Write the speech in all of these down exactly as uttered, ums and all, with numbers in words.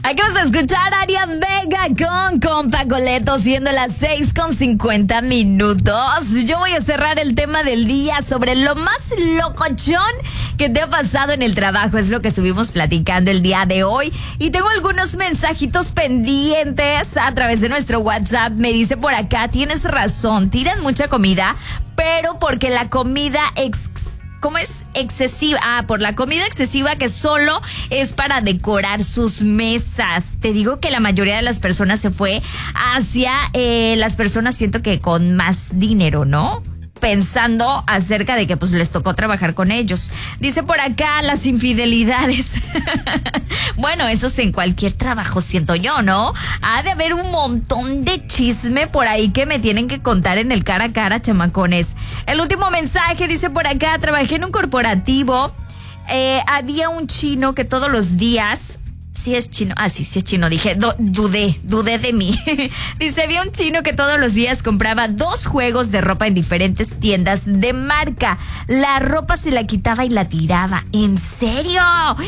Aquí vamos a escuchar a Aria Vega con Compa Coleto, siendo las seis con cincuenta minutos. Yo voy a cerrar el tema del día sobre lo más locochón que te ha pasado en el trabajo. Es lo que estuvimos platicando el día de hoy. Y tengo algunos mensajitos pendientes a través de nuestro WhatsApp. Me dice por acá, tienes razón, tiran mucha comida, pero porque la comida ex... ¿Cómo es? Excesiva. Ah, por la comida excesiva que solo es para decorar sus mesas. Te digo que la mayoría de las personas se fue hacia eh, las personas, siento que con más dinero, ¿no? Pensando acerca de que pues les tocó trabajar con ellos. Dice por acá las infidelidades. Bueno, eso es en cualquier trabajo, siento yo, ¿no? Ha de haber un montón de chisme por ahí que me tienen que contar en el cara a cara, chamacones. El último mensaje dice por acá, trabajé en un corporativo. Eh, había un chino que todos los días... Sí es chino, ah sí, sí es chino, dije, do, dudé, dudé de mí. Dice, había un chino que todos los días compraba dos juegos de ropa en diferentes tiendas de marca. La ropa se la quitaba y la tiraba. ¿En serio?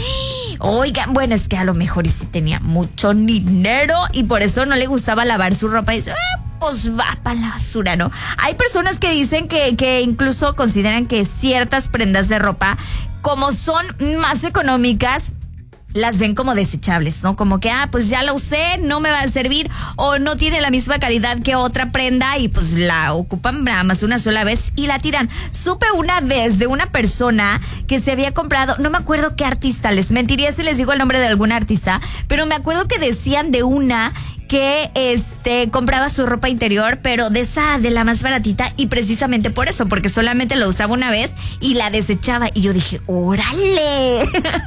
Oigan, bueno, es que a lo mejor sí tenía mucho dinero y por eso no le gustaba lavar su ropa. Y dice, eh, pues va para la basura, ¿no? Hay personas que dicen que, que incluso consideran que ciertas prendas de ropa, como son más económicas, las ven como desechables, ¿no? Como que, ah, pues ya la usé, no me va a servir, o no tiene la misma calidad que otra prenda y pues la ocupan nada más una sola vez y la tiran. Supe una vez de una persona que se había comprado, no me acuerdo qué artista, les mentiría si les digo el nombre de algún artista, pero me acuerdo que decían de una que este compraba su ropa interior, pero de esa, de la más baratita, y precisamente por eso, porque solamente la usaba una vez y la desechaba. Y yo dije, ¡órale!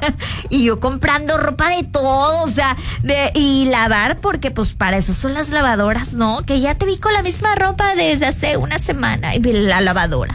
Y yo comprando ropa de todo, o sea, de y lavar, porque pues para eso son las lavadoras, ¿no? Que ya te vi con la misma ropa desde hace una semana, y la lavadora.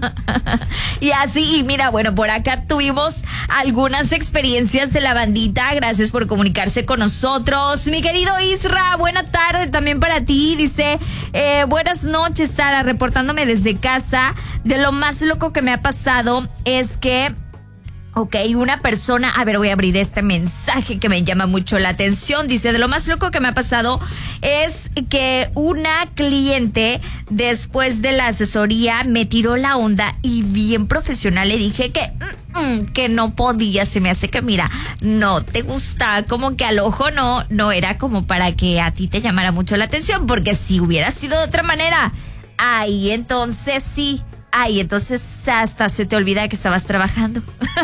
Y así, y mira, bueno, por acá tuvimos algunas experiencias de la bandita. Gracias por comunicarse con nosotros. Mi querido Isra, buena tarde también para ti. Dice, eh, buenas noches, Sara, reportándome desde casa. De lo más loco que me ha pasado es que Ok, una persona, a ver, voy a abrir este mensaje que me llama mucho la atención. Dice, de lo más loco que me ha pasado es que una cliente, después de la asesoría, me tiró la onda y bien profesional le dije que, mm, mm, que no podía. Se me hace que, mira, no te gusta, como que al ojo no, no era como para que a ti te llamara mucho la atención, porque si hubiera sido de otra manera, ahí entonces sí. Ay, entonces hasta se te olvida que estabas trabajando.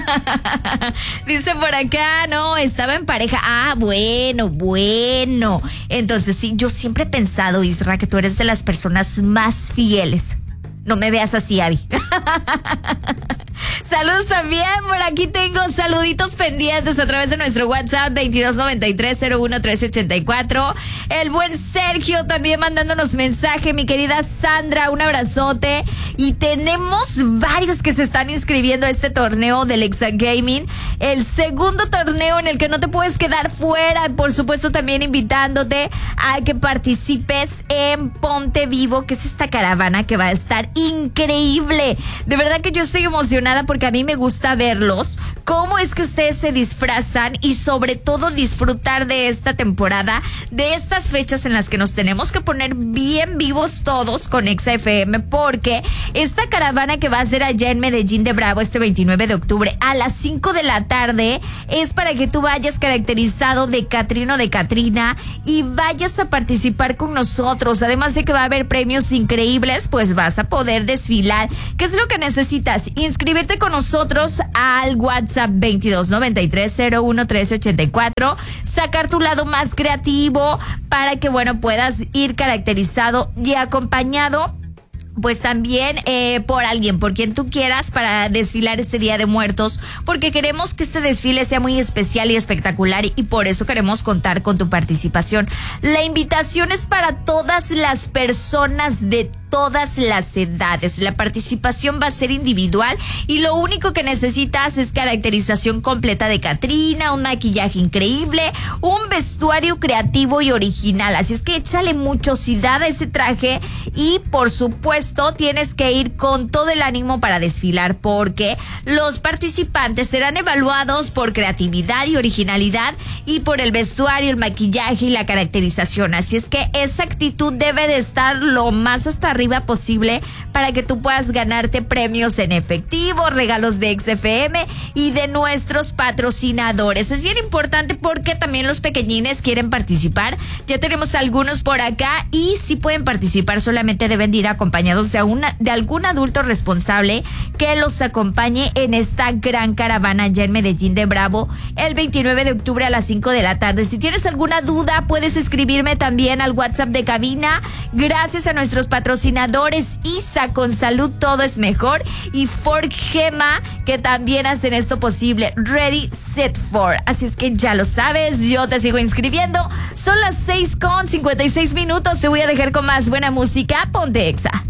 Dice por acá, no, estaba en pareja. Ah, bueno, bueno. Entonces sí, yo siempre he pensado, Isra, que tú eres de las personas más fieles. No me veas así, Abby. Saludos también, por aquí tengo saluditos pendientes a través de nuestro WhatsApp veintidós noventa y tres cero uno trece ochenta y cuatro. El buen Sergio también mandándonos mensaje, mi querida Sandra, un abrazote. Y tenemos varios que se están inscribiendo a este torneo del Exa Gaming, el segundo torneo en el que no te puedes quedar fuera. Por supuesto también invitándote a que participes en Ponte Vivo, que es esta caravana que va a estar increíble. De verdad que yo estoy emocionada porque a mí me gusta verlos, cómo es que ustedes se disfrazan y sobre todo disfrutar de esta temporada, de estas fechas en las que nos tenemos que poner bien vivos todos con Exa F M, porque esta caravana que va a ser allá en Medellín de Bravo este veintinueve de octubre a las cinco de la tarde es para que tú vayas caracterizado de Catrino de Catrina y vayas a participar con nosotros. Además de que va a haber premios increíbles, pues vas a poder desfilar. ¿Qué es lo que necesitas? Inscribirte con nosotros al WhatsApp veintidós noventa y tres cero uno trece ochenta y cuatro, sacar tu lado más creativo para que, bueno, puedas ir caracterizado y acompañado pues también eh, por alguien, por quien tú quieras, para desfilar este Día de Muertos, porque queremos que este desfile sea muy especial y espectacular y por eso queremos contar con tu participación. La invitación es para todas las personas de todas las edades. La participación va a ser individual y lo único que necesitas es caracterización completa de Catrina, un maquillaje increíble, un vestuario creativo y original. Así es que échale muchosidad a ese traje y por supuesto tienes que ir con todo el ánimo para desfilar, porque los participantes serán evaluados por creatividad y originalidad y por el vestuario, el maquillaje y la caracterización. Así es que esa actitud debe de estar lo más hasta arriba posible para que tú puedas ganarte premios en efectivo, regalos de X F M y de nuestros patrocinadores. Es bien importante porque también los pequeñines quieren participar. Ya tenemos algunos por acá y si pueden participar, solamente deben de ir acompañados de, una, de algún adulto responsable que los acompañe en esta gran caravana ya en Medellín de Bravo el veintinueve de octubre a las cinco de la tarde. Si tienes alguna duda, puedes escribirme también al WhatsApp de cabina. Gracias a nuestros patrocinadores ISA, con salud todo es mejor, y Ford Gema, que también hacen esto posible. Ready, set, for. Así es que ya lo sabes, yo te sigo inscribiendo. Son las seis con cincuenta y seis minutos. Te voy a dejar con más buena música. Ponte Exa.